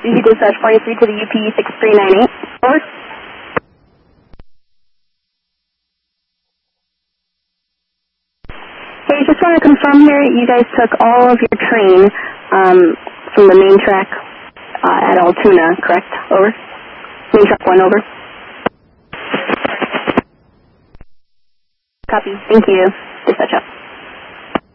Easy dispatch 43 to the UP 6398. Over. Hey, just want to confirm here, you guys took all of your train from the main track at Altoona, correct? Over. Main track 1, over. Copy. Thank you. Dispatch up.